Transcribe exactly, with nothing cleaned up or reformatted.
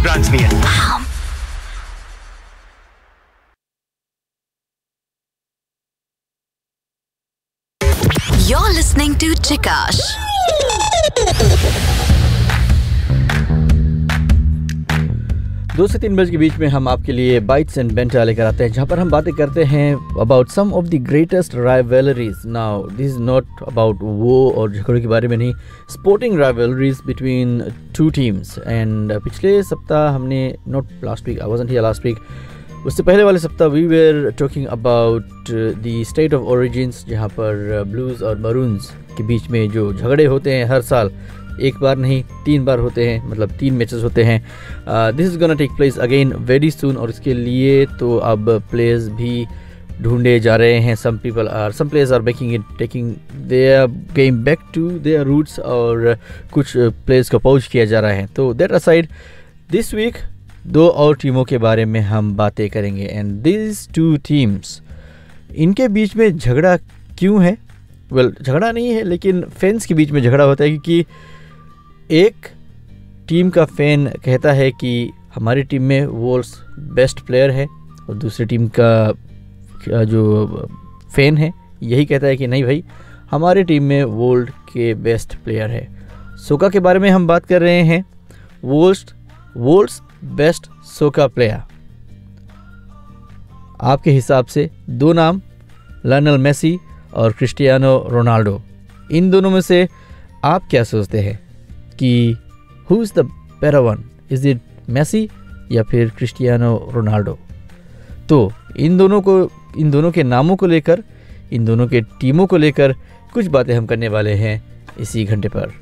Branch नहीं है। You're listening to Chikash. दो से तीन बजे के बीच में हम आपके लिए बाइट्स एंड बेंटा लेकर आते हैं, जहाँ पर हम बातें करते हैं about some of the greatest rivalries. Now this is not about वो और झगड़ों के बारे में नहीं, sporting rivalries between two teams. And पिछले सप्ताह हमने, not last week, I wasn't here last week, उससे पहले वाले सप्ताह we were talking about the state of origins, जहाँ पर ब्लूज़ और मरून्स के बीच में जो झगड़े होते हैं हर साल, एक बार नहीं तीन बार होते हैं, मतलब तीन मैचेस होते हैं। This is gonna take place again very soon, और इसके लिए तो अब प्लेयर्स भी ढूंढे जा रहे हैं। Some people are some players are making it taking their game back to their roots, और कुछ प्लेयर्स को अप्रोच किया जा रहा है। तो दैट असाइड, दिस वीक दो और टीमों के बारे में हम बातें करेंगे। एंड दिस टू टीम्स, इनके बीच में झगड़ा क्यों है? वेल well, झगड़ा नहीं है, लेकिन फैंस के बीच में झगड़ा होता है, क्योंकि एक टीम का फैन कहता है कि हमारी टीम में वोल्स बेस्ट प्लेयर है, और दूसरी टीम का जो फैन है यही कहता है कि नहीं भाई, हमारी टीम में वर्ल्ड के बेस्ट प्लेयर है। सोका के बारे में हम बात कर रहे हैं, वर्ल्ड वर्ल्ड्स बेस्ट सोका प्लेयर। आपके हिसाब से दो नाम, लायनल मेसी और क्रिस्टियानो रोनाल्डो, इन दोनों में से आप क्या सोचते हैं कि who is the better one? Is it Messi या फिर क्रिस्टियानो रोनाल्डो? तो इन दोनों को, इन दोनों के नामों को लेकर, इन दोनों के टीमों को लेकर कुछ बातें हम करने वाले हैं इसी घंटे पर।